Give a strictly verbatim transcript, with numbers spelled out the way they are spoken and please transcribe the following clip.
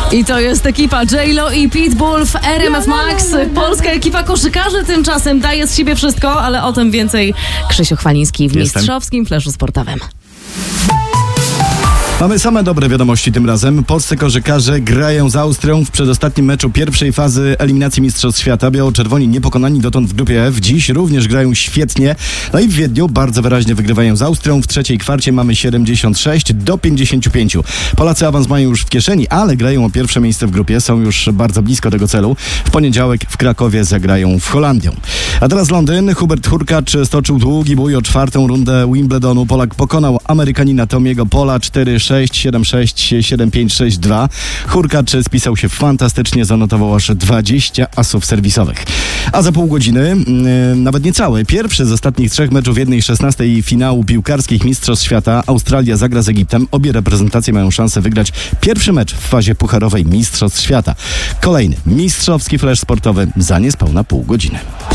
I to jest ekipa J-Lo i Pitbull w R M F Max. Polska ekipa koszykarzy tymczasem daje z siebie wszystko, ale o tym więcej Krzysiu Chwaliński w Jestem. mistrzowskim fleszu sportowym. Mamy same dobre wiadomości tym razem. Polscy koszykarze grają z Austrią w przedostatnim meczu pierwszej fazy eliminacji Mistrzostw Świata. Biało-czerwoni niepokonani dotąd w grupie F. Dziś również grają świetnie. No i w Wiedniu bardzo wyraźnie wygrywają z Austrią. W trzeciej kwarcie mamy siedemdziesiąt sześć do pięćdziesięciu pięciu. Polacy awans mają już w kieszeni, ale grają o pierwsze miejsce w grupie. Są już bardzo blisko tego celu. W poniedziałek w Krakowie zagrają w Holandią. A teraz Londyn. Hubert Hurkacz stoczył długi bój o czwartą rundę Wimbledonu. Polak pokonał Amerykanina Tomiego Pola cztery sześć, siedem sześć, siedem pięć, sześć dwa. Hurkacz spisał się fantastycznie, zanotował aż dwadzieścia asów serwisowych. A za pół godziny, yy, nawet niecałe, pierwszy z ostatnich trzech meczów jednej szesnastej finału piłkarskich Mistrzostw Świata. Australia zagra z Egiptem. Obie reprezentacje mają szansę wygrać pierwszy mecz w fazie pucharowej Mistrzostw Świata. Kolejny mistrzowski flash sportowy za niespełna pół godziny.